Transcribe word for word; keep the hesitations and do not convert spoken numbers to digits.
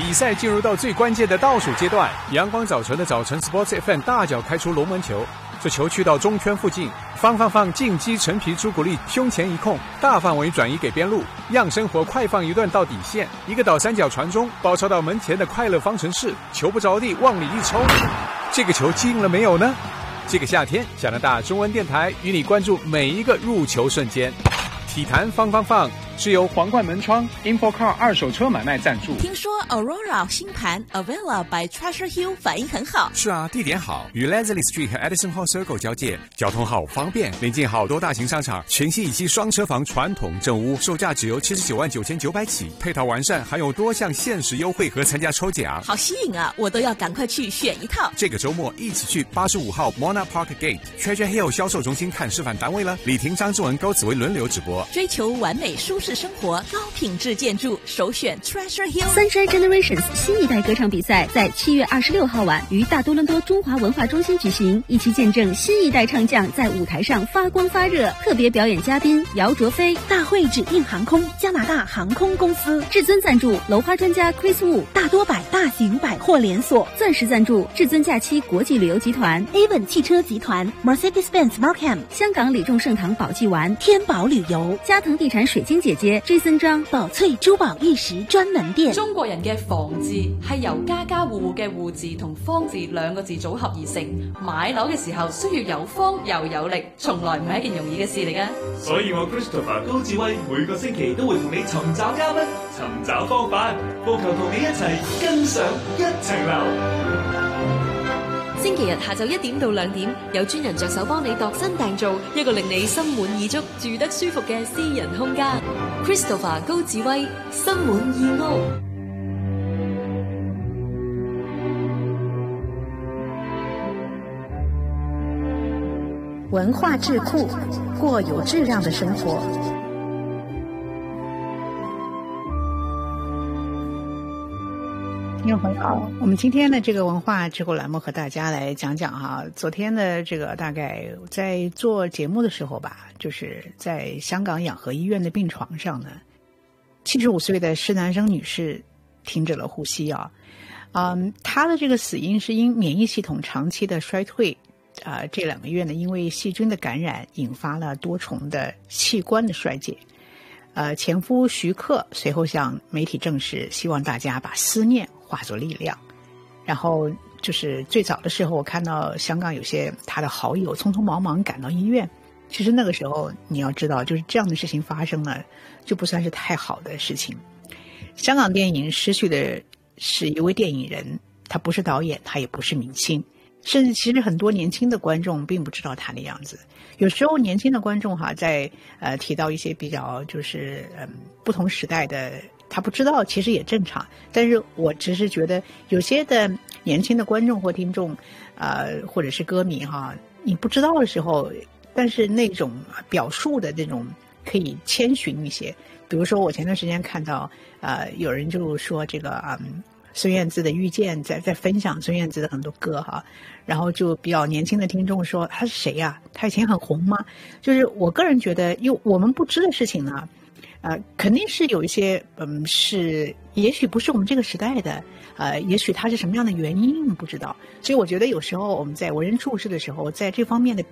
比赛进入到最关键的倒数阶段，阳光早晨的早晨 Sports F M 大脚开出龙门球，这球去到中圈附近，方放放进击陈皮朱古力胸前一控，大范围转移给边路，样生活快放一段到底线，一个倒三角传中，包抄到门前的快乐方程式，球不着地往里一抽，这个球进了没有呢？这个夏天，加拿大中文电台与你关注每一个入球瞬间。体坛放放放是由皇冠门窗 InfoCar 二手车买卖赞助。 听说 Aurora 新盘 Avila by Treasure Hill 反应很好。 是啊，地点好，与 Leslie Street 和 Edison Hall Circle 交界，交通好方便，临近好多大型商场，全系以及双车房传统正屋，售价只由七十九万九千九百起，配套完善，还有多项限时优惠和参加抽奖。 好吸引啊，我都要赶快去选一套。 这个周末一起去八十五号 Mona Park Gate Treasure Hill 销售中心看示范单位了。李婷、张志文、高紫薇轮流直播。 追求完美舒适生活，高品质建筑，首选 Treasure Hill。 Sunshine Generations 新一代歌唱比赛在七月二十六号晚于大多伦多中华文化中心举行，一起见证新一代唱将在舞台上发光发热。特别表演嘉宾姚卓飞，大会指定航空加拿大航空公司，至尊赞助楼花专家 Chris Wu， 大多百大型百货连锁，钻石赞助至尊假期国际旅游集团 Avon 汽车集团 Mercedes-Benz Markham， 香港李众盛堂宝记丸天宝旅游，加藤地产水晶姐姐 Jason 張寶翠珠寶玉石專門店。 中國人嘅房字係由家家戶戶嘅戶字同方字兩個字組合而成，買樓嘅時候需要有方又有力，從來唔係一件容易嘅事嚟嘅。 所以我 Christopher 高志威每個星期都會同你尋找嘉賓，尋找方法，務求同你一齊跟上一層樓。 星期日下晝一點到兩點，有專人着手幫你度身訂造一個令你心滿意足、住得舒服嘅私人空間。Christopher 高志威，心滿意屋。 文化智庫，過有質量的生活。 听众朋友，我们今天的这个文化智库栏目和大家来讲讲哈，昨天的这个大概在做节目的时候吧，就是在香港养和医院的病床上呢，七十五岁的施南生女士停止了呼吸啊，嗯，她的这个死因是因免疫系统长期的衰退，啊、呃，这两个月呢，因为细菌的感染引发了多重的器官的衰竭。呃，前夫徐克随后向媒体证实，希望大家把思念化作力量。然后就是最早的时候，我看到香港有些他的好友匆匆忙忙赶到医院，其实那个时候你要知道，就是这样的事情发生了，就不算是太好的事情。香港电影失去的是一位电影人，他不是导演，他也不是明星，甚至其实很多年轻的观众并不知道他的样子。有时候年轻的观众哈，在呃提到一些比较就是嗯不同时代的，他不知道其实也正常。但是我只是觉得有些的年轻的观众或听众，呃或者是歌迷哈，你不知道的时候，但是那种表述的那种可以谦逊一些。比如说我前段时间看到呃有人就说这个嗯。孙燕姿的遇见，在在分享孙燕姿的很多歌哈，然后就比较年轻的听众说他是谁呀、啊？他以前很红吗？就是我个人觉得，因为我们不知的事情呢，呃，肯定是有一些嗯是，也许不是我们这个时代的，呃，也许它是什么样的原因不知道，所以我觉得有时候我们在为人处事的时候，在这方面的